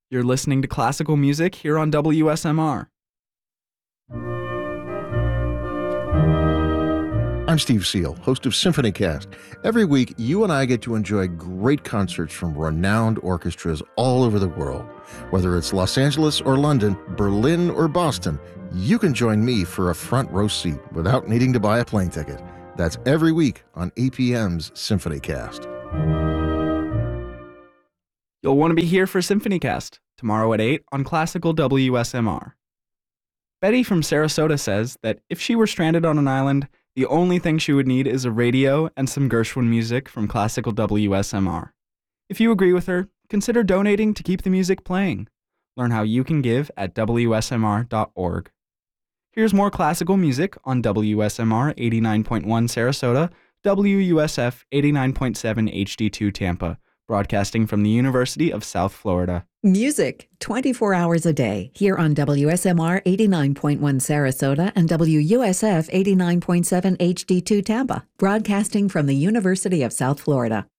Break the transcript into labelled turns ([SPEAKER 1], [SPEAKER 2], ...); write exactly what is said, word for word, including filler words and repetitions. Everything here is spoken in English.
[SPEAKER 1] You're listening to classical music here on W S M R.
[SPEAKER 2] I'm Steve Seal, host of SymphonyCast. Every week, you and I get to enjoy great concerts from renowned orchestras all over the world. Whether it's Los Angeles or London, Berlin or Boston, you can join me for a front row seat without needing to buy a plane ticket. That's every week on A P M's SymphonyCast.
[SPEAKER 1] You'll want to be here for SymphonyCast tomorrow at eight on Classical W S M R. Betty from Sarasota says that if she were stranded on an island, the only thing she would need is a radio and some Gershwin music from Classical W S M R. If you agree with her, consider donating to keep the music playing. Learn how you can give at W S M R dot org. Here's more classical music on W S M R eighty-nine point one Sarasota, W U S F eighty-nine point seven H D two Tampa, broadcasting from the University of South Florida.
[SPEAKER 3] Music, twenty-four hours a day, here on W S M R eighty-nine point one Sarasota and W U S F eighty-nine point seven H D two Tampa, broadcasting from the University of South Florida.